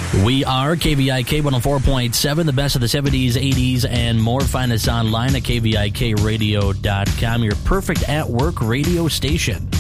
We are KVIK 104.7, the best of the 70s, 80s, and more. Find us online at KVIKradio.com, your perfect at-work radio station.